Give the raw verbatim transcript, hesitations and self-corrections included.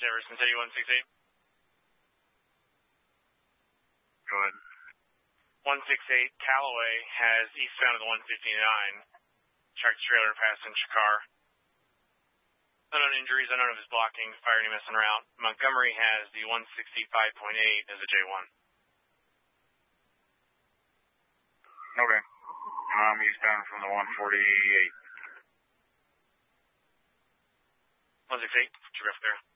Jefferson City one sixty-eight. Go ahead. one sixty-eight, Callaway has eastbound of the one fifty-nine. Tractor trailer passenger car. Unknown injuries, unknown of his blocking, firing him en route. Montgomery has the one sixty-five point eight as a J one. Okay. I'm eastbound from the one forty-eight. one sixty-eight, true clear.